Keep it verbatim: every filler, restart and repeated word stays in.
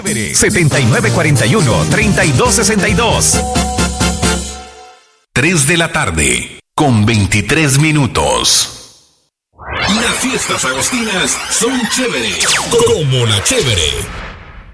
setenta y nueve cuarenta y uno, treinta y dos sesenta y dos. tres de la tarde, con veintitrés minutos. Las fiestas agostinas son chéveres, como la chévere.